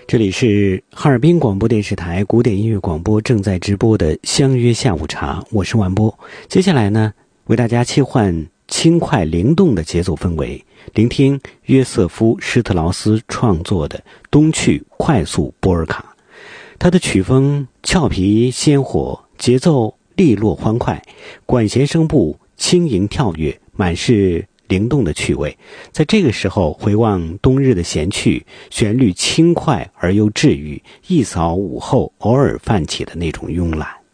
这里是哈尔滨广播电视台古典音乐广播正在直播的相约下午茶，我是万波。接下来呢，为大家切换轻快灵动的节奏氛围，聆听约瑟夫·施特劳斯创作的冬去快速波尔卡。他的曲风俏皮鲜活，节奏利落欢快，管弦声部轻盈跳跃，满是灵动的趣味。在这个时候回望冬日的闲趣，旋律轻快而又治愈，一扫午后偶尔泛起的那种慵懒。